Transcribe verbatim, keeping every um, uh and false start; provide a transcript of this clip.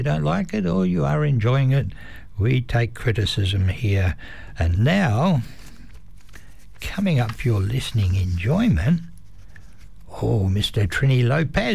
you don't like it or you are enjoying it, we take criticism here. And now, coming up for your listening enjoyment, oh, Mister Trini Lopez.